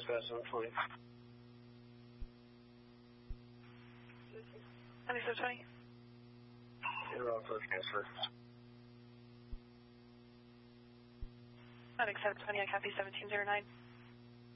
dispatch 720. 9720. You're off for transfer. 9720, I copy 1709.